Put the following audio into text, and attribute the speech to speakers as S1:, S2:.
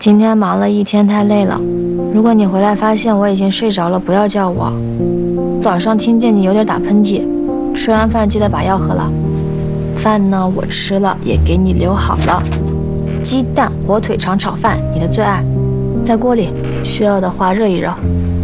S1: 今天忙了一天，太累了。如果你回来发现我已经睡着了，不要叫我。早上听见你有点打喷嚏，吃完饭记得把药喝了。饭呢，我吃了，也给你留好了。鸡蛋、火腿肠炒饭，你的最爱，在锅里，需要的话热一热。